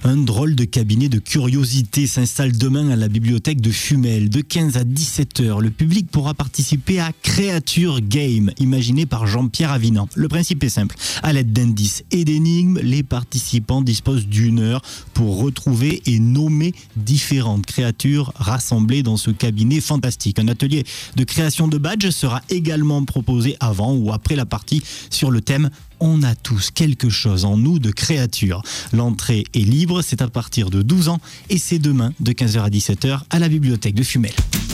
Un drôle de cabinet de curiosité s'installe demain à la bibliothèque de Fumel. De 15 à 17h, le public pourra participer à Créature Game, imaginé par Jean-Pierre Avinan. Le principe est simple. À l'aide d'indices et d'énigmes, les participants disposent d'1 heure pour retrouver et nommer différentes créatures rassemblées dans ce cabinet fantastique. Un atelier de création de badges sera également proposé avant ou après la partie sur le thème « On a tous quelque chose en nous de créature ». L'entrée est libre, c'est à partir de 12 ans et c'est demain de 15h à 17h à la bibliothèque de Fumel.